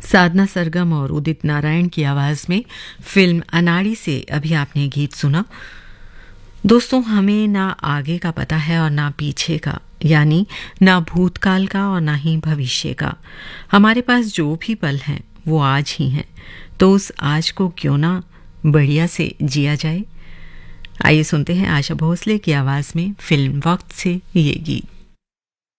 साधना सरगम और उदित नारायण की आवाज में फिल्म अनाड़ी से अभी आपने गीत सुना। दोस्तों, हमें ना आगे का पता है और ना पीछे का, यानी ना भूतकाल का और ना ही भविष्य का। हमारे पास जो भी पल हैं वो आज ही हैं, तो उस आज को क्यों ना बढ़िया से जिया जाए। आइए सुनते हैं आशा भोसले की आवाज में फिल्म वक्त से ये गीत।